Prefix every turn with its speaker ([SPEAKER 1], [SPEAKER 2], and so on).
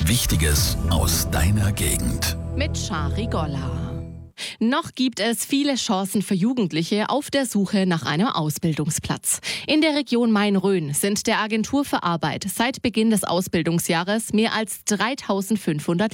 [SPEAKER 1] Wichtiges aus deiner Gegend.
[SPEAKER 2] Mit Shari Golla. Noch gibt es viele Chancen für Jugendliche auf der Suche nach einem Ausbildungsplatz. In der Region Main-Rhön sind der Agentur für Arbeit seit Beginn des Ausbildungsjahres mehr als 3.500